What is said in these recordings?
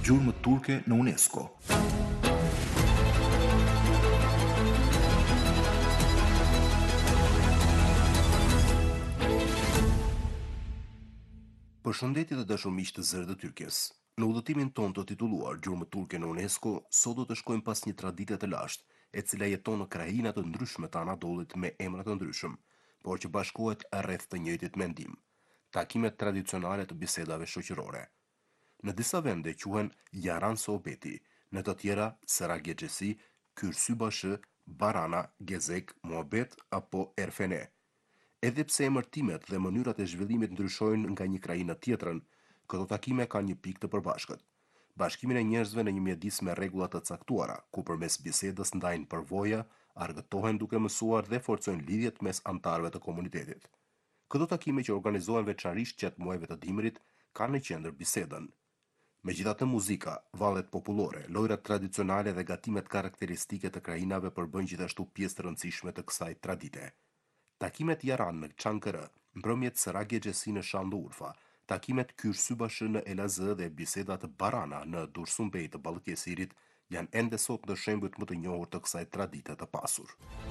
Gjurmët turke në UNESCO. Përshëndetje të dashur miq të zërit të Tyrkisë. Në udhëtimin ton të titulluar Gjurmët turke në UNESCO, sot do të shkojmë pas një tradite të lashtë, e cila jeton në krajina të ndryshme të Anadollit me emra të ndryshëm, por që bashkohet rreth të njëjtit mendim: takimet tradicionale të bisedave shoqërore. Në disa vende quhen Yaran Sohbeti, në të tjera Saragjexhesi, Kyrsybashë, Barana, Gezek, Muhabet apo Erfene. Edhe pse emërtimet dhe mënyrat e zhvillimit ndryshojnë nga një krajinë në tjetrën, këto takime kanë një pikë të përbashkët: bashkimin e njerëzve në një mjedis me rregulla të caktuara, ku përmes bisedës ndajnë përvoja, argëtohen duke mësuar dhe forcojnë lidhjet mes anëtarëve të komunitetit. Këto takime që organizohen veçanërisht gjatë muajve të dimrit kanë në qendër bisedën. Megjithatë, muzika, vallet popullore, lojrat tradicionale dhe gatimet karakteristike të krajinave përbëjnë gjithashtu pjesë të rëndësishme të kësaj tradite. Takimet Yaran në Çankırı, mbrëmjet Saragjexhesi në Şanlıurfa, takimet Kyrsybashë në Elazığ dhe bisedat Barana në Dursunbey të Balıkesirrit janë ende sot në shembujt më të njohur të kësaj tradite të pasur.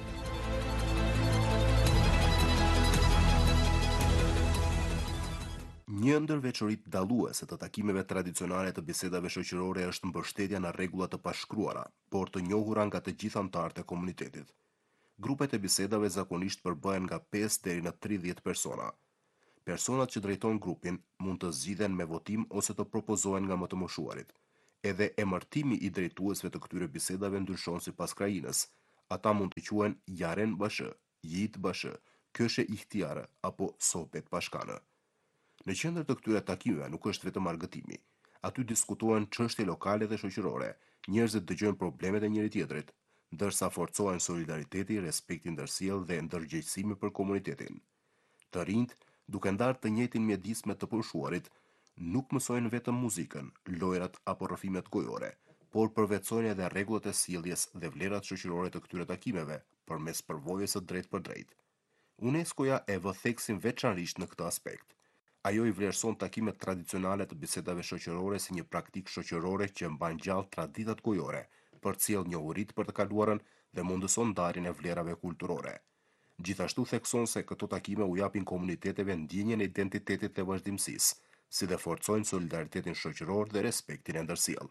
Një ndër veçoritë dalluese të takimeve tradicionale të bisedave shoqërore është mbështetja në rregulla të pashkruara, por të njohura nga të gjithë anëtarët e komunitetit. Grupet e bisedave zakonisht përbëhen nga 5 deri në 30 persona. Personat që drejtojnë grupin mund të zgjidhen me votim ose të propozohen nga më të moshuarit. Edhe emërtimi i drejtuesve të këtyre bisedave ndryshon sipas krajinës. Ata mund të quhen Yaren Bashë, Yiğit Bashë, Köşe Ihtiyarı apo Sohbet Bashkanı. Në qendër të këtyre takimeve nuk është vetëm argëtimi. Aty diskutohen çështje lokale dhe shoqërore, njerëzit dëgjojnë problemet e njëri tjetrit, ndërsa forcohen solidariteti, respekti ndërsjellë dhe ndërgjegjësimi për komunitetin. Të rinjt, duke ndarë të njëjtin mjedis me të pushuarit, nuk mësojnë vetëm muzikën, lojrat apo rrëfimet gojore, por përvetsojnë edhe rregullat e sjelljes dhe vlerat shoqërore të këtyre takimeve përmes përvojës së drejtë për drejtë. UNESCO-ja e vë theksin veçanërisht në këtë aspekt. Ajo i vlerëson takimet tradicionale të bisedave shoqërore si një praktikë shoqërore që mban gjallë traditat gojore, përcjell njohuritë për të kaluarën dhe mundëson ndarjen e vlerave kulturore. Gjithashtu thekson se këto takime u japin komuniteteve ndjenjen e identitetit dhe vazhdimësisë, si dhe forcojnë solidaritetin shoqëror dhe respektin e ndërsjellë.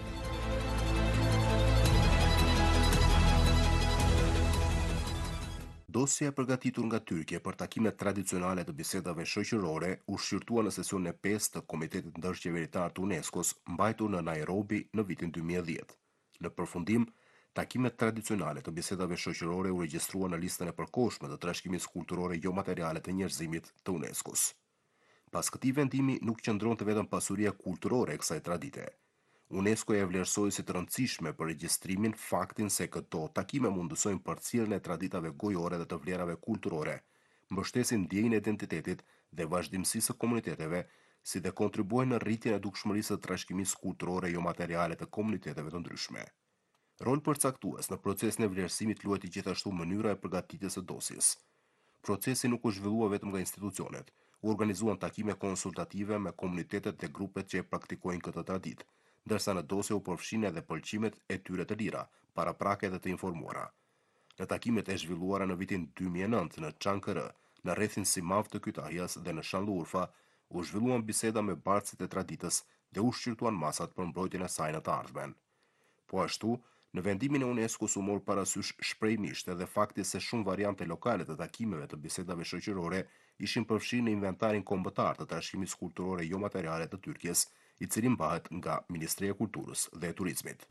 Dosja e përgatitur nga Tyrkia për takimet tradicionale të bisedave shoqërore u shqyrtua në sesionin e 5 të Komitetit Ndërqeveritar të UNESCO-s, mbajtur në Nairobi në vitin 2010. Në përfundim, takimet tradicionale të bisedave shoqërore u regjistruan në listën e përkohshme të trashëgimisë kulturore jo materiale të njerëzimit të UNESCO-s. Pas këtij vendimi nuk qëndronte vetëm pasuria kulturore e kësaj tradite. UNESCO e vlerësoi si të rëndësishme për regjistrimin faktin se këto takime mundësojnë përcjelljen e traditave gojore dhe të vlerave kulturore, mbështesin ndjenjën e identitetit dhe vazhdimësisë së komuniteteve, si dhe kontribuojnë në rritjen e dukshmërisë së trashëgimisë kulturore jo materiale të komuniteteve të ndryshme. Rol përcaktues në procesin e vlerësimit luajti gjithashtu mënyra e përgatitjes së dosjes. Procesi nuk u zhvillua vetëm nga institucionet, u organizuan takime konsultative me komunitetet dhe grupet që e praktikojnë këtë traditë, ndërsa në dosje u përfshin edhe pëlqimet e tyre të lira, paraprake dhe të informuara. Në takimet e zhvilluara në vitin 2009 në Çankırı, në rrethin Simav të Kytahyas dhe në Şanlıurfa, u zhvilluan biseda me bartësit e traditës dhe u shqyrtuan masat për mbrojtjen e saj në të ardhmen. Po ashtu, në vendimin e UNESCO-s u mor parasysh shprehmisht edhe fakti se shumë variante lokale të takimeve të bisedave shoqërore ishin përfshirë në inventarin kombëtar të trashëgimisë kulturore jo materiale të Tyrkisë, i cili mbahet nga Ministria e Kulturës dhe e Turizmit.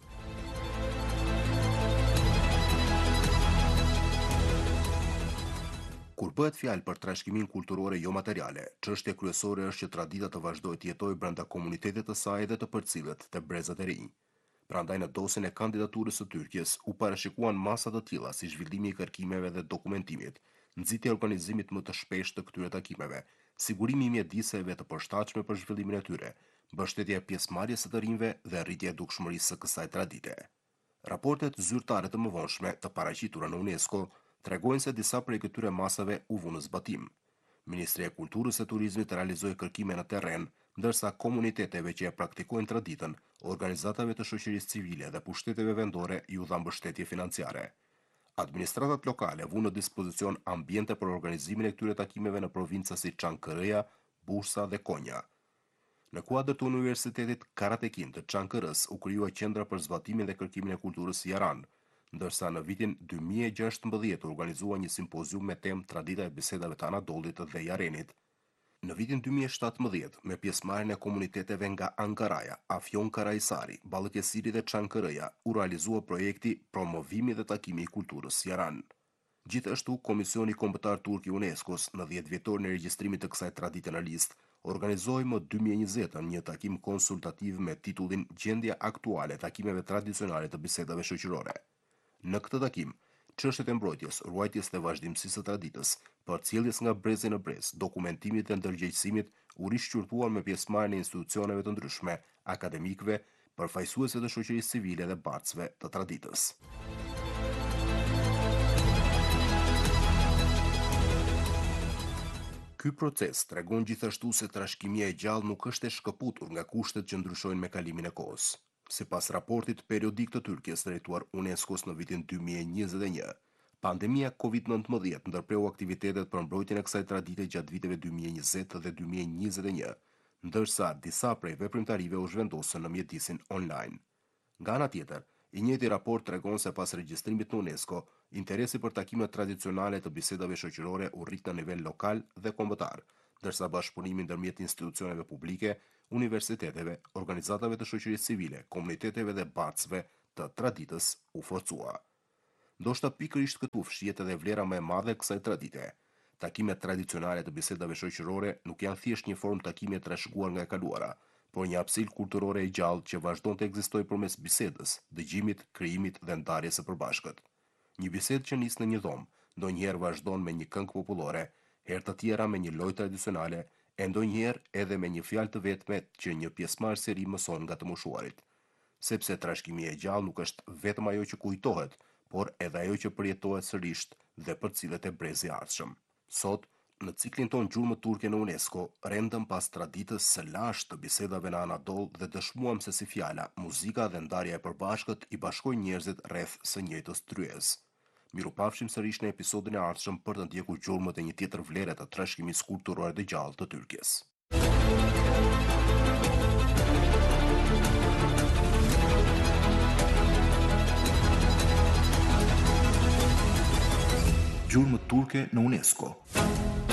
Kur bëhet fjalë për trashëgimin kulturore jo materiale, çështja kryesore është që tradita të vazhdojë të jetojë brenda komunitetit të saj dhe të përcillet te brezat e rinj. Prandaj në dosjen e kandidaturës së Tyrkisë u parashikuan masa të tilla si zhvillimi i kërkimeve dhe dokumentimit, nxitja e organizimit më të shpeshtë të këtyre takimeve, sigurimi i mjediseve të përshtatshme për zhvillimin e tyre, mbështetja e pjesëmarrjes së të rinjve dhe rritja e dukshmërisë së kësaj tradite. Raportet zyrtare të mëvonshme të paraqitura në UNESCO tregojnë se disa prej këtyre masave u vënë në zbatim. Ministria e Kulturës e Turizmit realizoi kërkime në terren, ndërsa komuniteteve që e praktikojnë traditën, organizatave të shoqërisë civile dhe pushteteve vendore ju dha mbështetje financiare. Administratat lokale vu në dispozicion ambiente për organizimin e këtyre takimeve në provinca si Çankërëja, Bursa dhe Konja. Në kuadër të Universitetit Karatekin të Çankërës u krijua qendra për zbatimin dhe kërkimin e kulturës Jaran, ndërsa në vitin 2016 u organizua një simpozium me temë Tradita e bisedave të Anadollit dhe Jarenit. Në vitin 2017, me pjesëmarrjen e komuniteteve nga Ankaraja, Afjon Karahisari, Ballëkesiri dhe Çankërëja, u realizua projekti Promovimi dhe takimi i kulturës Jaran. Gjithashtu, Komisioni Kombëtar Turk i UNESCO-s në 10 vjetorin e regjistrimit të kësaj tradite në listë, organizoi më 2020 një takim konsultativ me titullin Gjendja aktuale e takimeve tradicionale të bisedave shoqërore. Në këtë takim, çështjet e mbrojtjes, ruajtjes dhe vazhdimësisë së traditës, përcjelljes nga brezi në brez, dokumentimit dhe ndërgjegjësimit u rishqyrtuan me pjesëmarrjen e institucioneve të ndryshme, akademikëve, përfaqësuesve të shoqërisë civile dhe bartësve të traditës. Ky proces tregon gjithashtu se trashëgimia e gjallë nuk është e shkëputur nga kushtet që ndryshojnë me kalimin e kohës. Sipas raportit periodik të Turqisë drejtuar UNESCO-s në vitin 2021, pandemia COVID-19 ndërpreu aktivitetet për mbrojtjen e kësaj tradite gjatë viteve 2020 dhe 2021, ndërsa disa prej veprimtarive u zhvendosën në mjedisin online. Nga ana tjetër, i njëjti raport tregon se pas regjistrimit në UNESCO, interesi për takimet tradicionale të bisedave shoqërore u rrit në nivel lokal dhe kombëtar, ndërsa bashkëpunimi ndërmjet institucioneve publike, universiteteve, organizatave të shoqërisë civile, komuniteteve dhe bartësve të traditës u forcua. Ndoshta pikërisht këtu fshihet edhe vlera më e madhe e kësaj tradite. Takimet tradicionale të bisedave shoqërore nuk janë thjesht një formë takimi e trashëguar nga e kaluara, por një hapësirë kulturore e gjallë që vazhdon të ekzistojë përmes bisedës, dëgjimit, krijimit dhe ndarjes së përbashkët. Një bisedë që nis në një dhomë, ndonjëherë vazhdon me një këngë popullore, herë të tjera me një lojë tradicionale, e ndonjëherë edhe me një fjalë të vetme që një pjesëmarrës i ri mëson nga të moshuarit. Sepse trashëgimia e gjallë nuk është vetëm ajo që kujtohet, por edhe ajo që përjetohet sërish dhe përcillet e brezi i ardhshëm. Sot, në ciklin ton Gjurmët turke në UNESCO, rendëm pas traditës së lashtë të bisedave në Anadol dhe dëshmuam se si fjala, muzika dhe ndarja e përbashkët i bashkojnë njerëzit rreth së njëjtës tryez. Mirupafshim sërish në episodin e ardhshëm për të ndjekur gjurmët e një tjetër vlere të trashëgimisë kulturore të gjallë të Turqisë. Gjurmët turke në UNESCO.